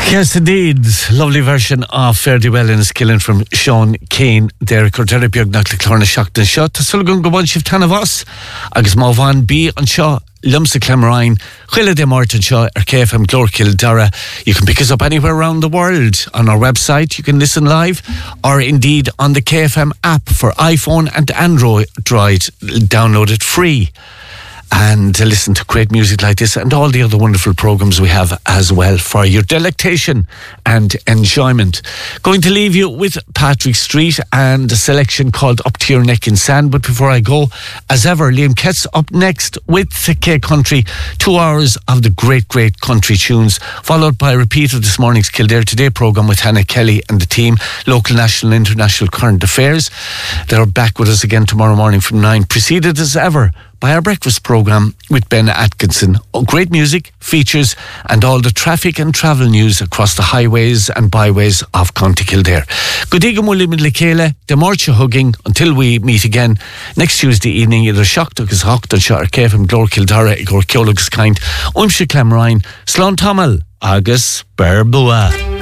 Yes, indeed. Lovely version of Fare Thee Well in a Skilling from Sean Kane. There, Cordera Biognach the Clorna Shackton Shot. Sulligan go bunch of 10 of us. Agus Movan B on Shaw. Lumsa Clemrine, Chwila de Martin Shaw, KFM Glorkill Dara. You can pick us up anywhere around the world on our website. You can listen live or indeed on the KFM app for iPhone and Android. Download it free. And to listen to great music like this and all the other wonderful programs we have as well for your delectation and enjoyment. Going to leave you with Patrick Street and a selection called Up to Your Neck in Sand. But before I go, as ever, Liam Ketz up next with the K-Country. 2 hours of the great country tunes, followed by a repeat of this morning's Kildare Today programme with Hannah Kelly and the team, local, national, international current affairs. They're back with us again tomorrow morning from 9, preceded as ever by our breakfast programme with Ben Atkinson. Great music, features and all the traffic and travel news across the highways and byways of County Kildare. Good evening, William Lekele, the Marcha hugging until we meet again next Tuesday evening. Either Shocktuck is Hockton Shar Kevin Glor Kildare Igor Kyolegs kind Umshe Clemrine Slán Tamil agus Berbua.